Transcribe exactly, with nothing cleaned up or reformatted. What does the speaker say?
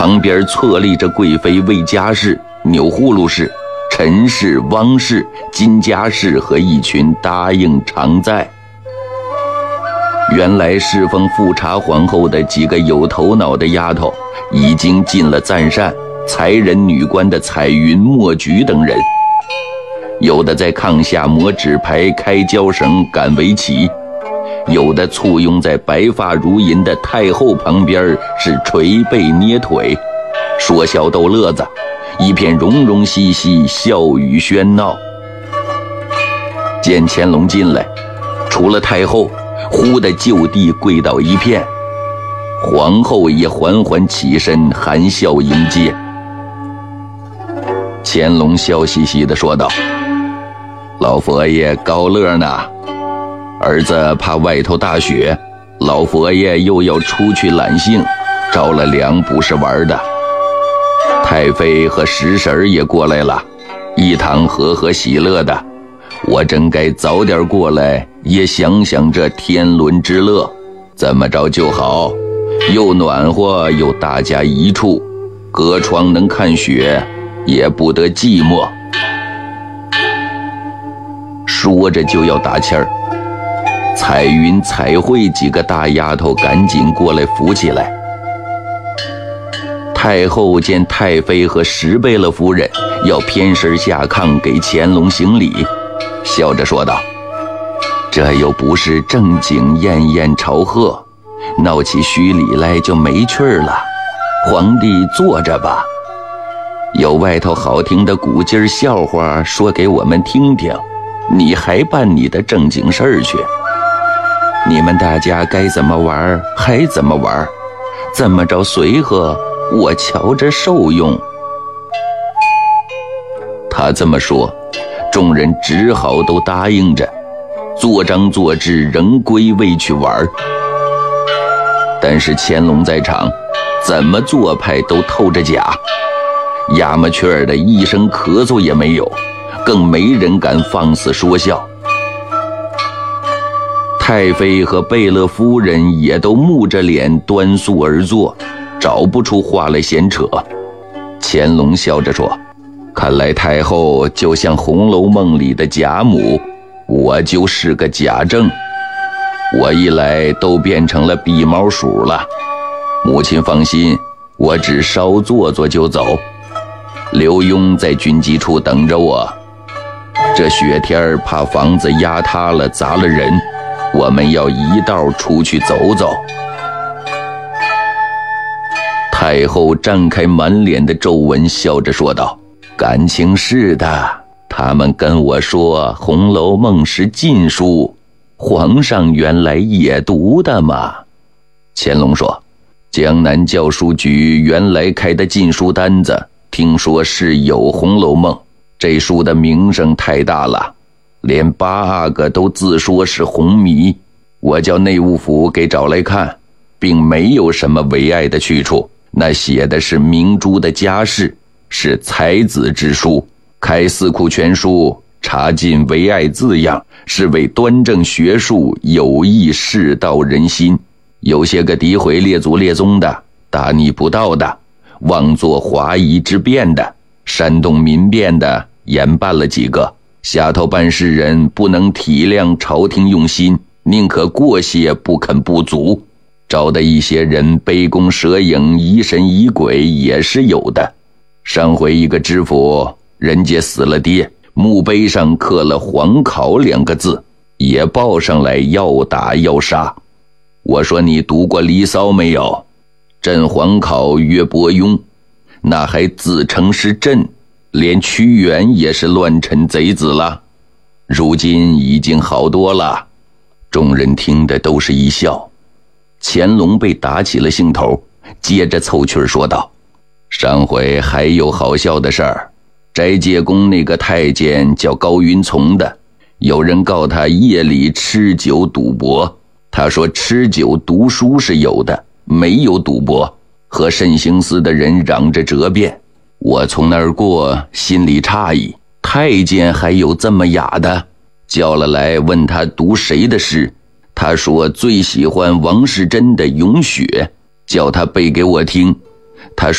旁边错立着贵妃魏家氏、钮祜禄氏、陈氏、汪氏、金家氏和一群答应常在。原来侍奉富察皇后的几个有头脑的丫头已经进了赞善、才人女官的彩云、墨菊等人，有的在炕下磨纸牌、开缰绳、赶围棋，有的簇拥在白发如银的太后旁边是捶背捏腿，说笑逗乐子，一片融融嬉嬉，笑语喧闹。见乾隆进来，除了太后忽地就地跪倒一片，皇后也缓缓起身含笑迎接。乾隆笑嘻嘻地说道：老佛爷高乐呢，儿子怕外头大雪，老佛爷又要出去揽幸，着了凉不是玩的。太妃和石婶也过来了，一堂和和喜乐的，我真该早点过来，也想想这天伦之乐，怎么着就好，又暖和又大家一处，隔窗能看雪，也不得寂寞。说着就要打气儿，彩云、彩绘几个大丫头赶紧过来扶起来。太后见太妃和石贝勒夫人要偏身下炕给乾隆行礼，笑着说道：这又不是正经宴宴朝贺，闹起虚礼来就没趣儿了，皇帝坐着吧，有外头好听的古今笑话说给我们听听，你还办你的正经事儿去。你们大家该怎么玩还怎么玩，怎么着随和，我瞧着受用。他这么说，众人只好都答应着，做张做智，仍归位去玩。但是乾隆在场，怎么做派都透着假，哑巴雀儿的一声咳嗽也没有，更没人敢放肆说笑。太妃和贝勒夫人也都木着脸端肃而坐，找不出话来闲扯。乾隆笑着说：看来太后就像《红楼梦》里的贾母，我就是个贾政，我一来都变成了避猫鼠了。母亲放心，我只稍坐坐就走，刘墉在军机处等着我。这雪天怕房子压塌了砸了人，我们要一道出去走走。太后绽开满脸的皱纹，笑着说道：感情是的，他们跟我说《红楼梦》是禁书，皇上原来也读的嘛。乾隆说：江南教书局原来开的禁书单子，听说是有《红楼梦》，这书的名声太大了，连八阿哥都自说是红迷，我叫内务府给找来看，并没有什么唯爱的去处，那写的是明珠的家事，是才子之书，开四库全书，查尽唯爱字样，是为端正学术，有益世道人心。有些个诋毁列祖列宗的，大逆不道的，妄作华夷之辩的，煽动民变的，严办了几个。下头办事人不能体谅朝廷用心，宁可过些不肯不足，招的一些人杯弓蛇影，疑神疑鬼也是有的。上回一个知府，人家死了爹，墓碑上刻了皇考两个字，也报上来要打要杀。我说你读过离骚没有？朕皇考曰伯庸，那还自称是朕，连屈原也是乱臣贼子了。如今已经好多了。众人听的都是一笑。乾隆被打起了兴头，接着凑趣说道：上回还有好笑的事儿，斋戒宫那个太监叫高云从的，有人告他夜里吃酒赌博，他说吃酒读书是有的，没有赌博，和慎刑司的人嚷着责辩。我从那儿过，心里诧异，太监还有这么雅的，叫了来问他读谁的诗，他说最喜欢王世贞的咏雪，叫他背给我听。他